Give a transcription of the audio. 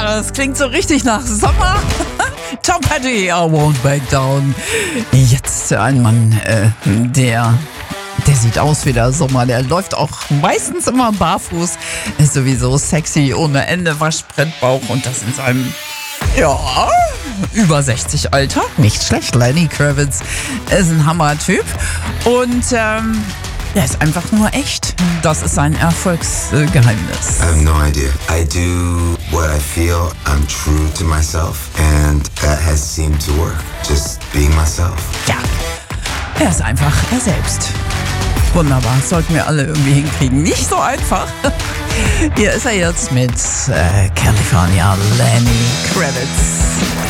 das klingt so richtig nach Sommer. Tom Petty, I won't back down. Jetzt ein Mann, der sieht aus wie der Sommer. Der läuft auch meistens immer barfuß. Ist sowieso sexy, ohne Ende, Waschbrettbauch und das in seinem, über 60 Alter. Nicht schlecht, Lenny Kravitz ist ein Hammer-Typ. Und er ist einfach nur echt. Das ist sein Erfolgsgeheimnis. I have no idea. I do what I feel. I'm true to myself. And that has seemed to work. Just being myself. Ja, er ist einfach er selbst. Wunderbar, sollten wir alle irgendwie hinkriegen. Nicht so einfach. Hier ist er jetzt mit California, Lenny Kravitz.